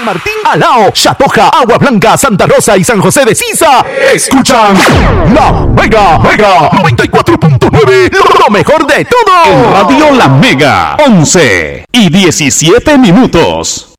San Martín, Alao, Chatoja, Agua Blanca, Santa Rosa y San José de Sisa. Escuchan La Mega 94.9, lo mejor de todo. En Radio La Mega, 11:17.